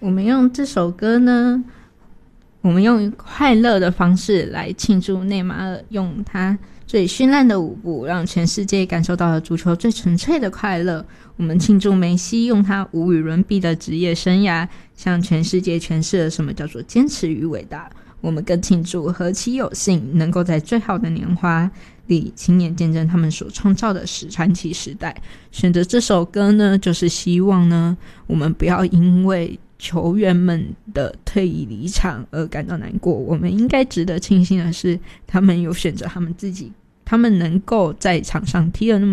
我们用这首歌呢，我们用快乐的方式来庆祝内马尔用他最绚烂的舞步让全世界感受到了足球最纯粹的快乐。我们庆祝梅西用他无与伦比的职业生涯向全世界诠释了什么叫做坚持与伟大。我们更庆祝何其有幸能够在最好的年华里亲眼见证他们所创造的传奇时代。选择这首歌呢，就是希望呢，我们不要因为球员们的退役离场而感到难过。我们应该值得庆幸的是，他们有选择他们自己，他们能够在场上踢了那么